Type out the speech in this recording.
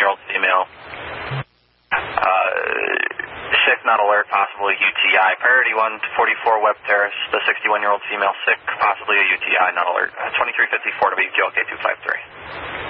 61-year-old female. Sick, not alert, possibly UTI. Priority 1 to 44 Webb Terrace, the 61-year-old female sick, possibly a UTI, not alert. 2354 to WQLK 253.